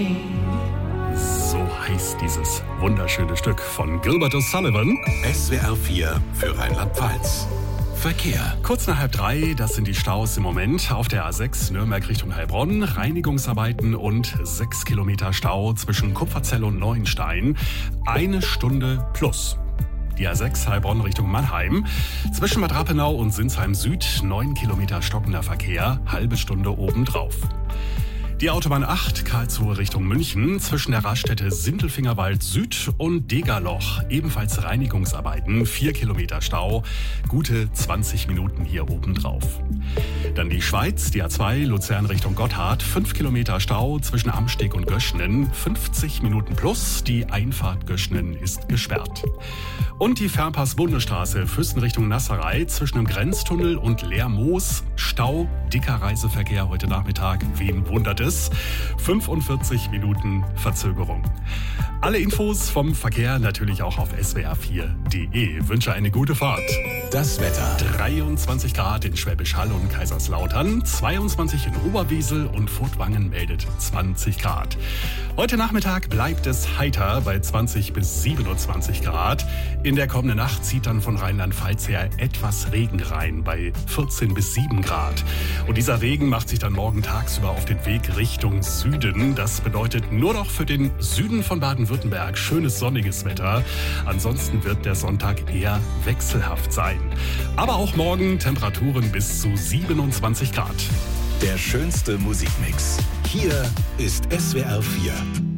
So heißt dieses wunderschöne Stück von Gilbert O'Sullivan. SWR 4 für Rheinland-Pfalz. Verkehr. Kurz nach 2:30, das sind die Staus im Moment auf der A6 Nürnberg Richtung Heilbronn. Reinigungsarbeiten und 6 Kilometer Stau zwischen Kupferzell und Neuenstein. 1 Stunde plus. Die A6 Heilbronn Richtung Mannheim. Zwischen Bad Rappenau und Sinsheim Süd 9 Kilometer stockender Verkehr, halbe Stunde obendrauf. Die Autobahn 8 Karlsruhe Richtung München zwischen der Raststätte Sindelfingerwald Süd und Degerloch. Ebenfalls Reinigungsarbeiten, 4 Kilometer Stau, gute 20 Minuten hier obendrauf. Dann die Schweiz, die A2 Luzern Richtung Gotthard, 5 Kilometer Stau zwischen Amsteg und Göschnen, 50 Minuten plus, die Einfahrt Göschnen ist gesperrt. Und die Fernpass-Bundesstraße Füssen Richtung Nasserei zwischen dem Grenztunnel und Leermoos, Stau, dicker Reiseverkehr heute Nachmittag, wen wundert es? 45 Minuten Verzögerung. Alle Infos vom Verkehr natürlich auch auf swr4.de. Wünsche eine gute Fahrt. Das Wetter. 23 Grad in Schwäbisch Hall und Kaiserslautern, 22 in Oberwesel und Furtwangen meldet 20 Grad. Heute Nachmittag bleibt es heiter bei 20 bis 27 Grad. In der kommenden Nacht zieht dann von Rheinland-Pfalz her etwas Regen rein bei 14 bis 7 Grad. Und dieser Regen macht sich dann morgen tagsüber auf den Weg Richtung Süden. Das bedeutet nur noch für den Süden von Baden-Württemberg schönes sonniges Wetter. Ansonsten wird der Sonntag eher wechselhaft sein. Aber auch morgen Temperaturen bis zu 27 Grad. Der schönste Musikmix. Hier ist SWR 4.